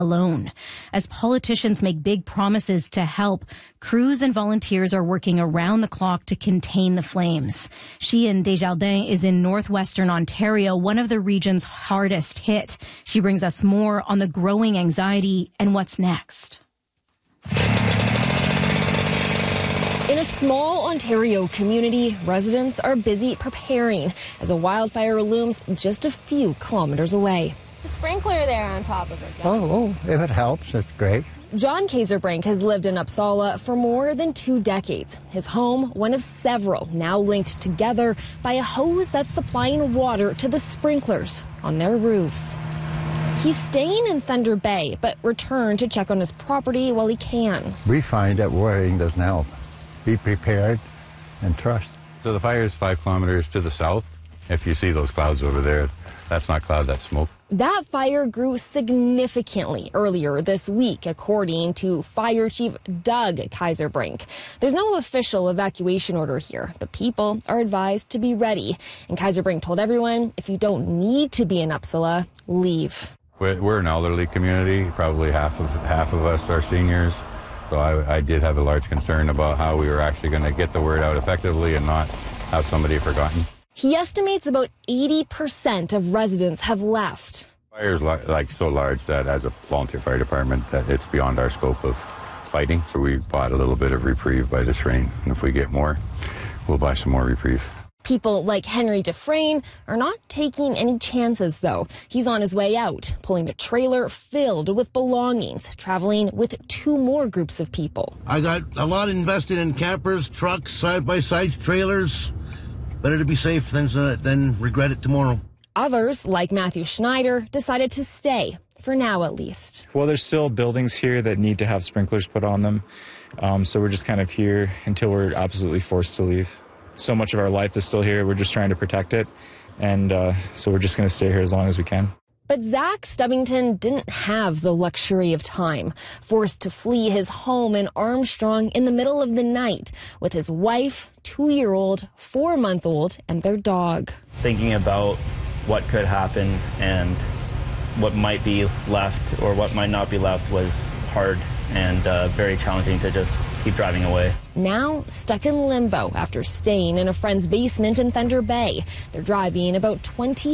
alone. As politicians make big promises to help, crews and volunteers are working around the clock to contain the flames. Sheehan Desjardins is in northwestern Ontario, one of the region's hardest hit. She brings us more on the growing anxiety and what's next. In a small Ontario community, residents are busy preparing as a wildfire looms just a few kilometers away. The sprinkler there on top of it. Oh, if it helps, it's great. John Kaiserbrink has lived in Uppsala for more than 2 decades. His home, one of several, now linked together by a hose that's supplying water to the sprinklers on their roofs. He's staying in Thunder Bay, but returned to check on his property while he can. We find that worrying doesn't help. Be prepared and trust. So the fire is 5 kilometers to the south. If you see those clouds over there, that's not cloud, that's smoke. That fire grew significantly earlier this week, according to Fire Chief Doug Kaiserbrink. There's no official evacuation order here, but people are advised to be ready. And Kaiserbrink told everyone, if you don't need to be in Uppsala, leave. We're an elderly community. Probably half of us are seniors. So I did have a large concern about how we were actually going to get the word out effectively and not have somebody forgotten. He estimates about 80% of residents have left. Fire is so large that as a volunteer fire department that it's beyond our scope of fighting. So we bought a little bit of reprieve by this rain. And if we get more, we'll buy some more reprieve. People like Henry Dufresne are not taking any chances, though. He's on his way out, pulling a trailer filled with belongings, traveling with 2 more groups of people. I got a lot invested in campers, trucks, side-by-sides, trailers. Better to be safe than regret it tomorrow. Others, like Matthew Schneider, decided to stay, for now at least. Well, there's still buildings here that need to have sprinklers put on them. So we're just kind of here until we're absolutely forced to leave. So much of our life is still here. We're just trying to protect it. And so we're just going to stay here as long as we can. But Zach Stubbington didn't have the luxury of time, forced to flee his home in Armstrong in the middle of the night with his wife, 2-year-old, 4-month-old, and their dog. Thinking about what could happen and what might be left or what might not be left was hard and very challenging to just keep driving away. Now stuck in limbo after staying in a friend's basement in Thunder Bay. They're driving about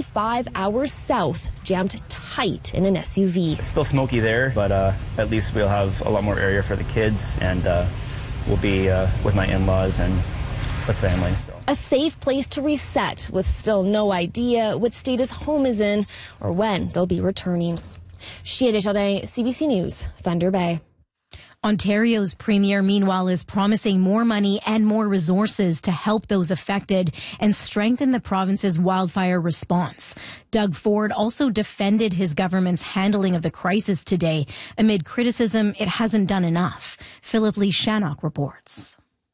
25 hours south, jammed tight in an SUV. It's still smoky there, but at least we'll have a lot more area for the kids, and we'll be with my in-laws and with family. So. A safe place to reset, with still no idea what state his home is in or when they'll be returning. Sheehan Desjardins, CBC News, Thunder Bay. Ontario's premier, meanwhile, is promising more money and more resources to help those affected and strengthen the province's wildfire response. Doug Ford also defended his government's handling of the crisis today amid criticism it hasn't done enough. Philip Lee Shannock reports.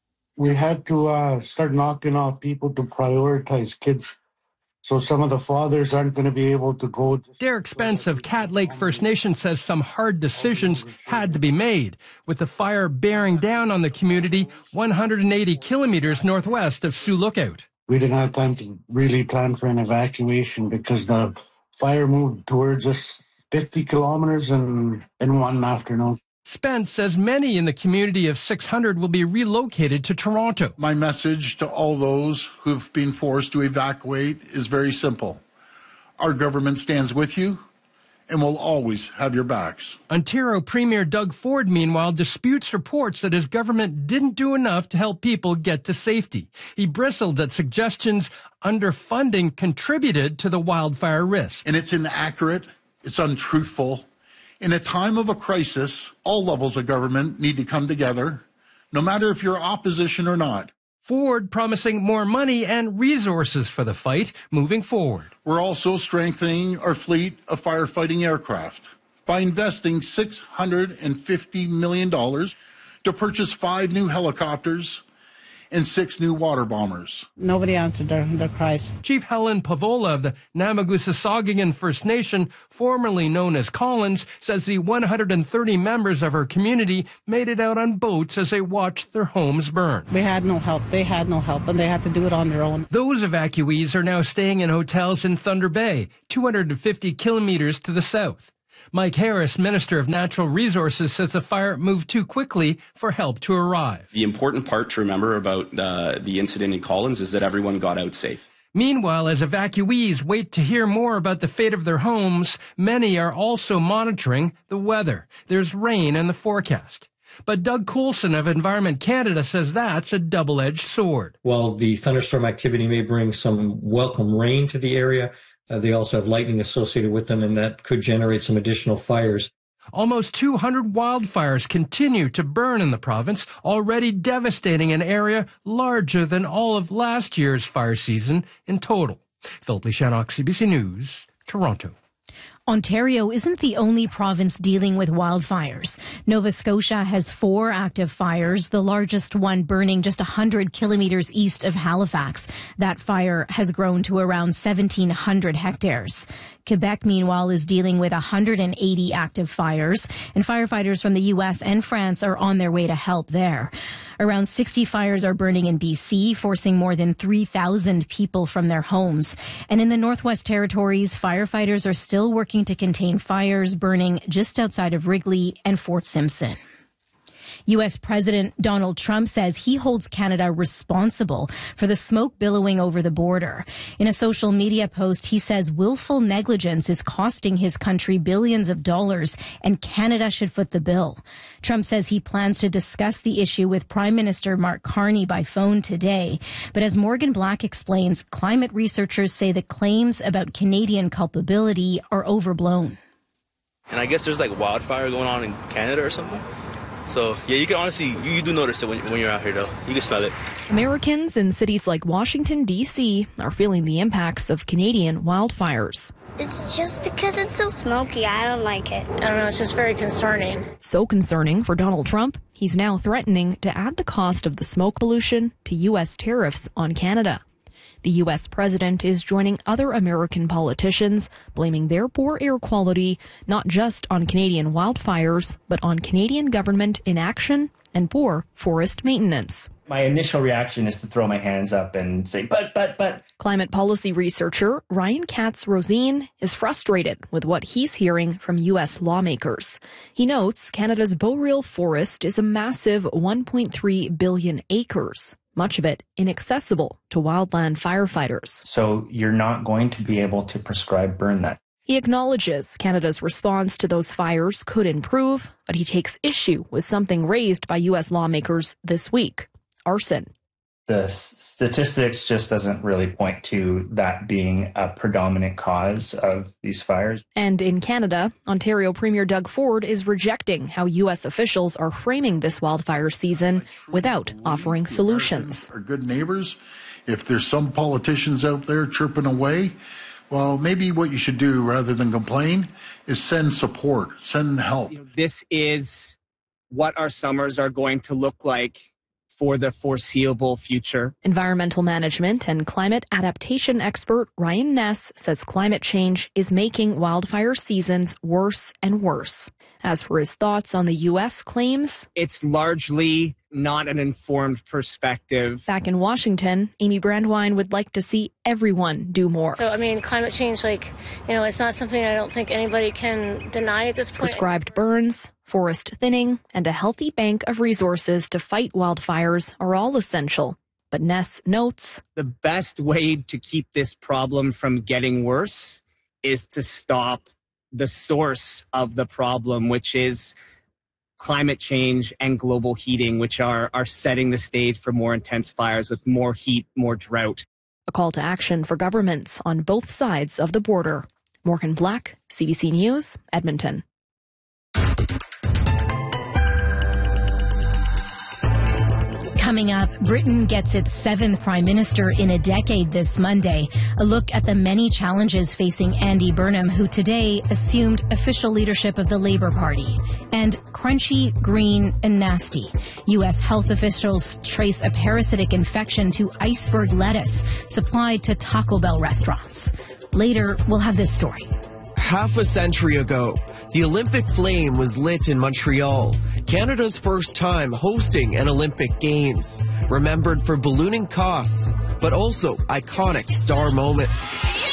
We had to start knocking off people to prioritize kids. So some of the fathers aren't going to be able to go. Derek Spence of Cat Lake First Nation says some hard decisions had to be made, with the fire bearing down on the community 180 kilometers northwest of Sioux Lookout. We didn't have time to really plan for an evacuation because the fire moved towards us 50 kilometers in one afternoon. Spence says many in the community of 600 will be relocated to Toronto. My message to all those who've been forced to evacuate is very simple. Our government stands with you and will always have your backs. Ontario Premier Doug Ford, meanwhile, disputes reports that his government didn't do enough to help people get to safety. He bristled at suggestions underfunding contributed to the wildfire risk. And it's inaccurate, it's untruthful. In a time of a crisis, all levels of government need to come together, no matter if you're opposition or not. Ford promising more money and resources for the fight moving forward. We're also strengthening our fleet of firefighting aircraft by investing $650 million to purchase 5 new helicopters and 6 new water bombers. Nobody answered their cries. Chief Helen Pavola of the Namagusasagigan First Nation, formerly known as Collins, says the 130 members of her community made it out on boats as they watched their homes burn. We had no help. They had no help, and they had to do it on their own. Those evacuees are now staying in hotels in Thunder Bay, 250 kilometers to the south. Mike Harris, Minister of Natural Resources, says the fire moved too quickly for help to arrive. The important part to remember about the incident in Collins is that everyone got out safe. Meanwhile, as evacuees wait to hear more about the fate of their homes, many are also monitoring the weather. There's rain in the forecast. But Doug Coulson of Environment Canada says that's a double-edged sword. While the thunderstorm activity may bring some welcome rain to the area, they also have lightning associated with them, and that could generate some additional fires. Almost 200 wildfires continue to burn in the province, already devastating an area larger than all of last year's fire season in total. Philip Lishanok, CBC News, Toronto. Ontario isn't the only province dealing with wildfires. Nova Scotia has 4 active fires, the largest one burning just 100 kilometers east of Halifax. That fire has grown to around 1,700 hectares. Quebec, meanwhile, is dealing with 180 active fires, and firefighters from the U.S. and France are on their way to help there. Around 60 fires are burning in BC, forcing more than 3,000 people from their homes. And in the Northwest Territories, firefighters are still working to contain fires burning just outside of Wrigley and Fort Simpson. U.S. President Donald Trump says he holds Canada responsible for the smoke billowing over the border. In a social media post, he says willful negligence is costing his country billions of dollars and Canada should foot the bill. Trump says he plans to discuss the issue with Prime Minister Mark Carney by phone today. But as Morgan Black explains, climate researchers say the claims about Canadian culpability are overblown. And I guess there's like wildfire going on in Canada or something. So, yeah, you can honestly, you do notice it when you're out here, though. You can smell it. Americans in cities like Washington, D.C. are feeling the impacts of Canadian wildfires. It's just because it's so smoky. I don't like it. I don't know. It's just very concerning. So concerning for Donald Trump, he's now threatening to add the cost of the smoke pollution to U.S. tariffs on Canada. The U.S. president is joining other American politicians, blaming their poor air quality not just on Canadian wildfires, but on Canadian government inaction and poor forest maintenance. My initial reaction is to throw my hands up and say, but. Climate policy researcher Ryan Katz-Rosene is frustrated with what he's hearing from U.S. lawmakers. He notes Canada's boreal forest is a massive 1.3 billion acres. Much of it inaccessible to wildland firefighters. So you're not going to be able to prescribe burn that. He acknowledges Canada's response to those fires could improve, but he takes issue with something raised by U.S. lawmakers this week: arson. The statistics just doesn't really point to that being a predominant cause of these fires. And in Canada, Ontario Premier Doug Ford is rejecting how U.S. officials are framing this wildfire season without offering solutions. Our good neighbors, if there's some politicians out there chirping away, well, maybe what you should do rather than complain is send support, send help. This is what our summers are going to look like for the foreseeable future. Environmental management and climate adaptation expert Ryan Ness says climate change is making wildfire seasons worse and worse. As for his thoughts on the U.S. claims, it's largely not an informed perspective. Back in Washington, Amy Brandwein would like to see everyone do more. So, I mean, climate change, it's not something I don't think anybody can deny at this point. Prescribed burns, forest thinning, and a healthy bank of resources to fight wildfires are all essential. But Ness notes, the best way to keep this problem from getting worse is to stop the source of the problem, which is climate change and global heating, which are setting the stage for more intense fires with more heat, more drought. A call to action for governments on both sides of the border. Morgan Black, CBC News, Edmonton. Coming up, Britain gets its 7th Prime Minister in a decade this Monday. A look at the many challenges facing Andy Burnham, who today assumed official leadership of the Labour Party. And crunchy, green, and nasty. U.S. health officials trace a parasitic infection to iceberg lettuce supplied to Taco Bell restaurants. Later, we'll have this story. Half a century ago, the Olympic flame was lit in Montreal, Canada's first time hosting an Olympic Games, remembered for ballooning costs, but also iconic star moments.